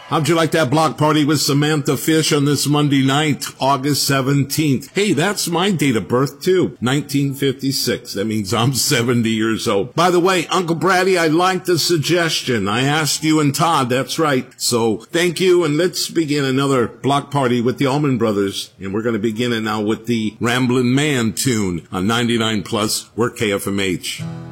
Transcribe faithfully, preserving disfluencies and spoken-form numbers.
How'd you like that block party with Samantha Fish on this Monday night, August seventeenth? Hey, that's my date of birth, too, nineteen fifty-six. That means I'm seventy years old. By the way, Uncle Braddy, I liked the suggestion. I asked you and Todd, that's right. So thank you, and let's begin another block party with the Allman Brothers. And we're going to begin it now with the Ramblin' Man tune on ninety-nine plus, we're K F M H.